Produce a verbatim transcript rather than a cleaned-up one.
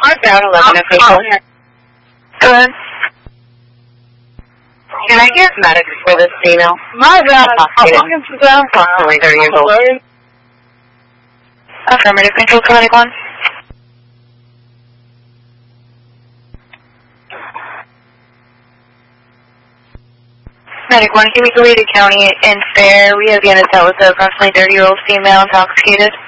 Northbound eleven official. Go ahead. Can I get medics for this female? My God, I'm looking for them. Approximately thirty years old. Affirmative, control to Medic one. Medic one, can we go to County in Fair? We have units out with an approximately thirty year old female intoxicated.